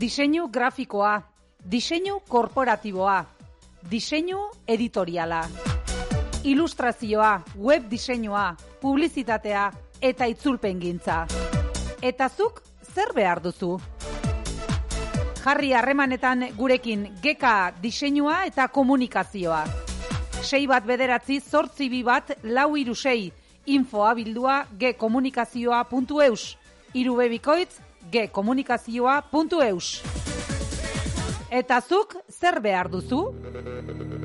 Diseinu grafikoa, diseinu korporatiboa, diseinu editoriala, ilustrazioa, web diseinua, publizitatea eta itzulpengintza. Eta zuk zer behar duzu? Jarri harremanetan gurekin GK diseinua eta komunikazioa. 6198426 info abildua gkomunikazioa.eus, irubebikoitz gkomunikazioa.eus. Eta zuk zer behar duzu?